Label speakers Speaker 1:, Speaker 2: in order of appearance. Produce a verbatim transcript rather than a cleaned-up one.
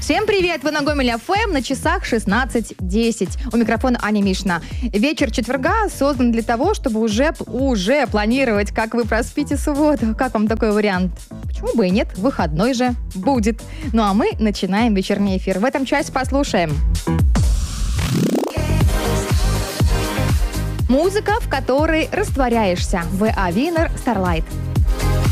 Speaker 1: Всем привет! Вы на Гомель эф эм, на часах шестнадцать десять. У микрофона Аня Мишна. Вечер четверга создан для того, чтобы уже, уже планировать, как вы проспите субботу. Как вам такой вариант? Почему бы и нет? Выходной же будет. Ну а мы начинаем вечерний эфир. В этом часе послушаем. Музыка, в которой растворяешься. ви эй Winner Starlight.